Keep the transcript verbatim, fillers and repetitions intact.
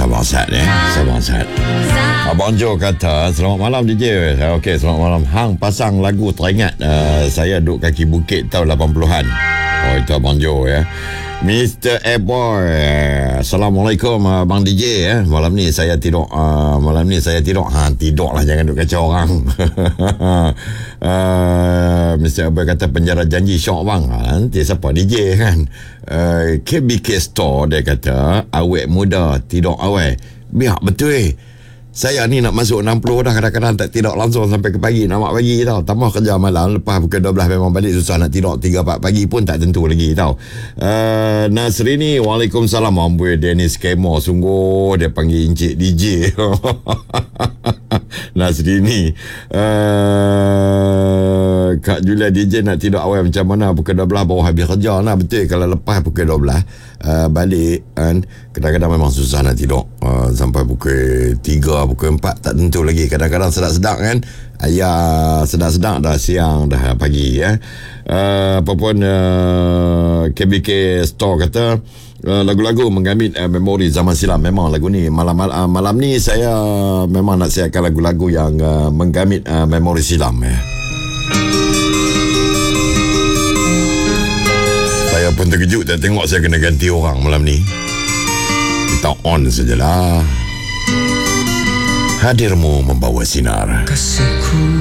Sabar Sat eh. Sabar Sat. Abang Jo kata, selamat malam D J. Okey, selamat malam. Hang pasang lagu teringat uh, saya duduk kaki bukit tahun lapan puluhan. Oh, itu Abang Jo ya. Mister Airboy, Assalamualaikum uh, Bang D J eh. Malam ni saya tidur uh, Malam ni saya tidur ha, Tidur lah, jangan duduk kacau orang. uh, Mister Airboy kata penjara janji syok bang. ha, Nanti siapa D J kan. uh, K B K Store dia kata awet muda tidur awal. Biar betul eh. Saya ni nak masuk enam puluh dah, kadang-kadang tak tidur langsung sampai ke pagi. Nak pagi tau. Tambah kerja malam, lepas pukul dua belas memang balik susah nak tidur. tiga empat pagi pun tak tentu lagi tau. uh, Nasrini, Waalaikumsalam. Amboi, Dennis Kemo, sungguh dia panggil Encik D J. Nasrini, uh, Kak Julia D J nak tidur awal macam mana? Pukul dua belas baru habis kerja lah. Betul, kalau lepas pukul dua belas uh, balik kan, kadang-kadang memang susah nak tidur uh, sampai pukul tiga, pukul empat tak tentu lagi. Kadang-kadang sedap-sedap kan, ayah sedap-sedap dah siang dah pagi ya. Uh, apa pun uh, K B K Store kata uh, lagu-lagu menggamit uh, memori zaman silam. Memang lagu ni malam uh, malam ni saya memang nak siapkan lagu-lagu yang uh, menggamit uh, memori silam ya. Saya pun terkejut dan tengok saya kena ganti orang malam ni. Kita on sajalah. Hadirmu membawa sinar. Kasihku